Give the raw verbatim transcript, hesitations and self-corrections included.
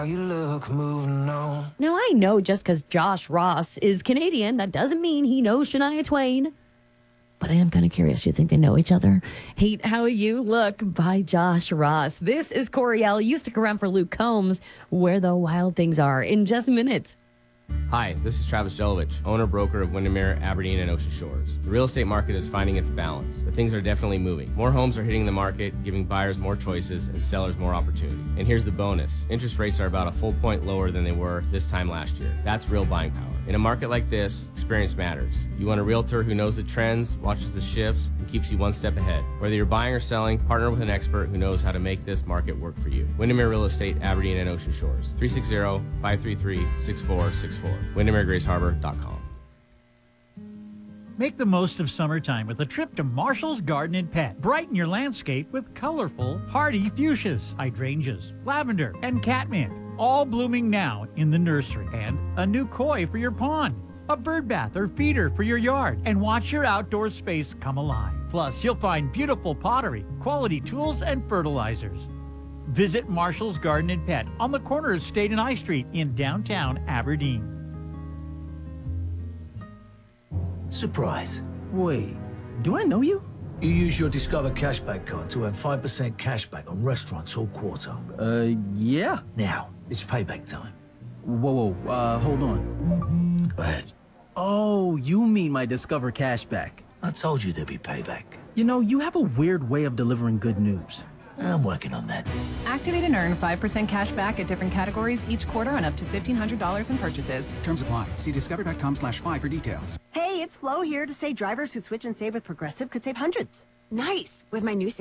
You look moving on. Now, I know just because Josh Ross is Canadian, that doesn't mean he knows Shania Twain. But I am kind of curious. You think they know each other? Hate How You Look by Josh Ross. This is Coriel. You stick around for Luke Combs, Where the Wild Things Are, in just minutes. Hi, this is Travis Jelovich, owner-broker of Windermere, Aberdeen, and Ocean Shores. The real estate market is finding its balance, but things are definitely moving. More homes are hitting the market, giving buyers more choices and sellers more opportunity. And here's the bonus. Interest rates are about a full point lower than they were this time last year. That's real buying power. In a market like this, experience matters. You want a realtor who knows the trends, watches the shifts, and keeps you one step ahead. Whether you're buying or selling, partner with an expert who knows how to make this market work for you. Windermere Real Estate, Aberdeen, and Ocean Shores. three six zero, five three three, six four six four. Windermere Grace Harbor dot com. Make the most of summertime with a trip to Marshall's Garden and Pet. Brighten your landscape with colorful, hardy fuchsias, hydrangeas, lavender, and catmint, all blooming now in the nursery. And a new koi for your pond, a bird bath or feeder for your yard, and watch your outdoor space come alive. Plus, you'll find beautiful pottery, quality tools, and fertilizers. Visit Marshall's Garden and Pet on the corner of State and High Street in downtown Aberdeen. Surprise. Wait, do I know you? You use your Discover Cashback card to earn five percent cashback on restaurants all quarter. Uh, yeah. Now, it's payback time. Whoa, whoa, uh, hold on. Go ahead. Oh, you mean my Discover Cashback. I told you there'd be payback. You know, you have a weird way of delivering good news. I'm working on that. Activate and earn five percent cash back at different categories each quarter on up to fifteen hundred dollars in purchases. Terms apply. See discover.com slash five for details. Hey, it's Flo here to say drivers who switch and save with Progressive could save hundreds. Nice! With my new